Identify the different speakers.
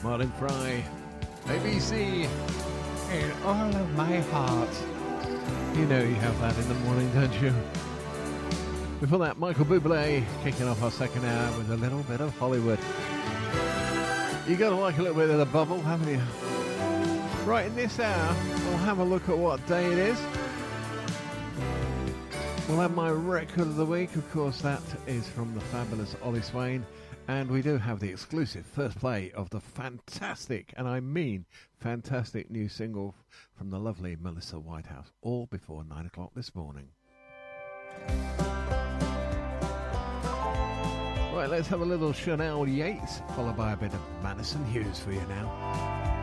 Speaker 1: Martin Fry, ABC, in all of my heart. You know you have that in the morning, don't you? Before that, Michael Bublé kicking off our second hour with a little bit of Hollywood. You gotta like a little bit of the bubble, haven't you? Right, in this hour, we'll have a look at what day it is. We'll have my record of the week, of course, that is from the fabulous Ollie Swain. And we do have the exclusive first play of the fantastic, and I mean fantastic, new single from the lovely Melissa Whitehouse, all before 9 o'clock this morning. Right, let's have a little Chanel Yates, followed by a bit of Madison Hughes for you now.